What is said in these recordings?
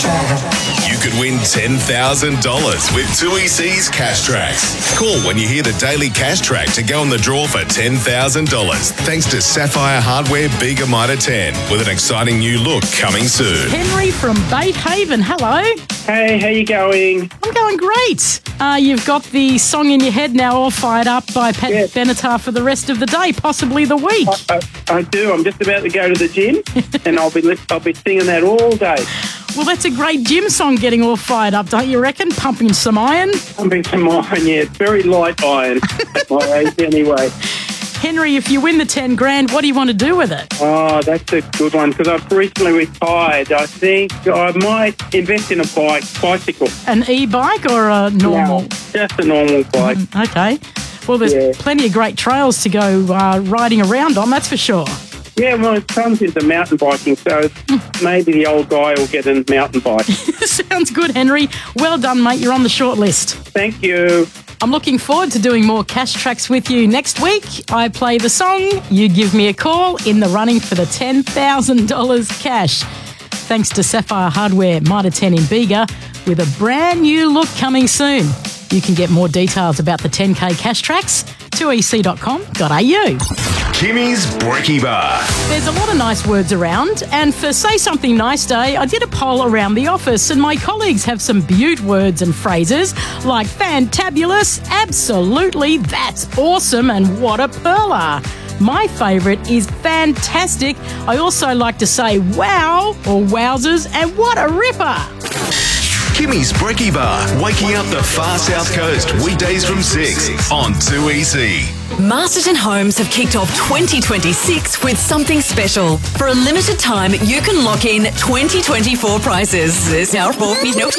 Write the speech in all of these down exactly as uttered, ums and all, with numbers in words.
You could win ten thousand dollars with two E C's Cash Tracks. Call when you hear the Daily Cash Track to go in the draw for ten thousand dollars. Thanks to Sapphire Hardware Bega Mitre ten, with an exciting new look coming soon. Henry from Bait Haven, hello. Hey, how you going? I'm going great. Uh, you've got the song in your head now all fired up by Pat Yeah. Benatar for the rest of the day, possibly the week. I, I, I do. I'm just about to go to the gym, and I'll be li- I'll be singing that all day. Well, that's a great gym song getting all fired up, don't you reckon? Pumping some iron. Pumping some iron, yeah. It's very light iron at my age anyway. Henry, if you win the ten grand, what do you want to do with it? Oh, that's a good one, because I've recently retired. I think I might invest in a bike, bicycle. An e-bike or a normal? No, just a normal bike. Okay. Well, there's Yeah. plenty of great trails to go uh, riding around on, that's for sure. Yeah, well, it comes into mountain biking, so maybe the old guy will get a mountain bike. Sounds good, Henry. Well done, mate. You're on the short list. Thank you. I'm looking forward to doing more Cash Tracks with you next week. I play the song, you give me a call, in the running for the ten thousand dollars cash. Thanks to Sapphire Hardware Mitre ten in Bega, with a brand new look coming soon. You can get more details about the ten K Cash Tracks, two e c dot com dot a u. Kimmy's Brekkie Bar. There's a lot of nice words around, and for Say Something Nice Day, I did a poll around the office, and my colleagues have some beaut words and phrases like fantabulous, absolutely, that's awesome, and what a perler. My favourite is fantastic. I also like to say wow or wowzers and what a ripper. Kimmy's Brekkie Bar, waking up the far south coast, weekdays from six on two E C. Masterton Homes have kicked off twenty twenty-six with something special. For a limited time, you can lock in twenty twenty-four prices. There's now four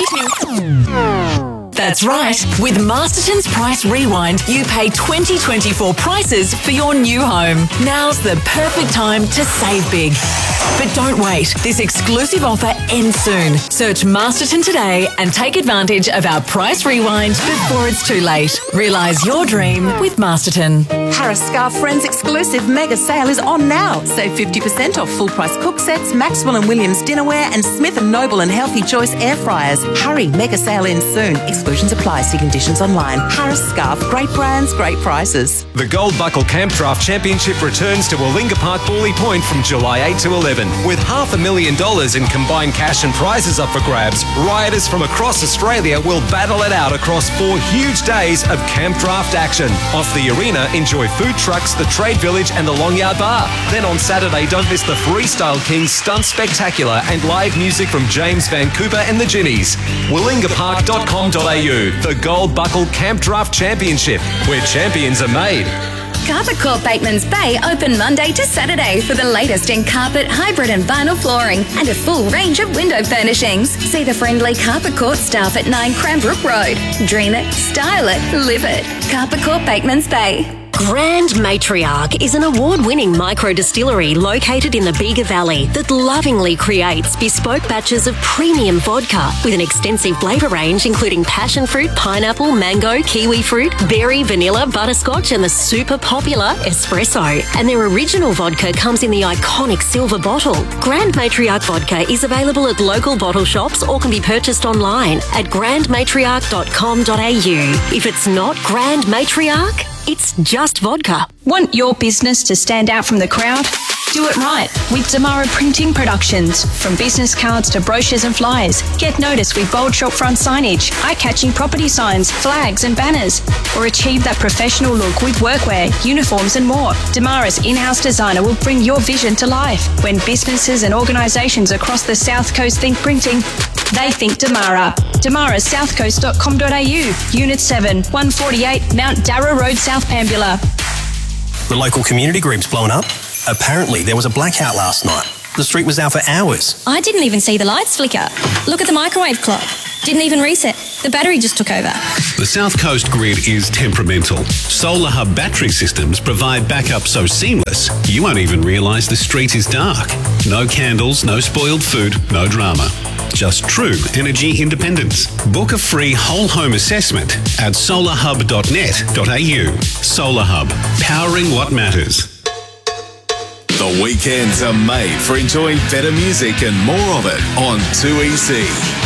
That's right. With Masterton's Price Rewind, you pay twenty twenty-four prices for your new home. Now's the perfect time to save big. But don't wait. This exclusive offer ends soon. Search Masterton today and take advantage of our Price Rewind before it's too late. Realise your dream with Masterton. Harris Scarf Friends exclusive mega sale is on now. Save fifty percent off full price cook sets, Maxwell and Williams dinnerware, and Smith and Noble and Healthy Choice air fryers. Hurry, mega sale ends soon. Exclusions apply. See conditions online. Harris Scarf, great brands, great prices. The Gold Buckle Camp Draft Championship returns to Warlinga Park Bawley Point from July eighth to eleven. With half a million dollars in combined cash and prizes up for grabs, rioters from across Australia will battle it out across four huge days of camp draft action. Off the arena, enjoy food trucks, the Trade Village and the Long Yard Bar. Then on Saturday, don't miss the Freestyle Kings Stunt Spectacular and live music from James Van Cooper and the Ginnies. Warlinga Park dot com dot a u. The Gold Buckle Camp Draft Championship, where champions are made. Carpet Corp Bateman's Bay open Monday to Saturday for the latest in carpet, hybrid and vinyl flooring and a full range of window furnishings. See the friendly Carpet Corp staff at nine Cranbrook Road. Dream it, style it, live it. Carpet Corp Bateman's Bay. Grand Matriarch is an award-winning micro-distillery located in the Bega Valley that lovingly creates bespoke batches of premium vodka with an extensive flavour range including passion fruit, pineapple, mango, kiwi fruit, berry, vanilla, butterscotch and the super popular espresso. And their original vodka comes in the iconic silver bottle. Grand Matriarch vodka is available at local bottle shops or can be purchased online at grand matriarch dot com dot a u. If it's not Grand Matriarch, it's just vodka. Want your business to stand out from the crowd? Do it right with Damara Printing Productions. From business cards to brochures and flyers, get noticed with bold shop front signage, eye-catching property signs, flags and banners, or achieve that professional look with workwear, uniforms and more. Damara's in-house designer will bring your vision to life. When businesses and organisations across the South Coast think printing, they think Damara. Damara south coast dot com dot a u, Unit seven, one forty-eight, Mount Darra Road, South Pambula. The local community group's blown up. Apparently, there was a blackout last night. The street was out for hours. I didn't even see the lights flicker. Look at the microwave clock. Didn't even reset. The battery just took over. The South Coast grid is temperamental. Solar Hub battery systems provide backup so seamless, you won't even realise the street is dark. No candles, no spoiled food, no drama. Just true energy independence. Book a free whole home assessment at solar hub dot net dot a u. Solar Hub, powering what matters. The weekends are made for enjoying better music and more of it on two E C.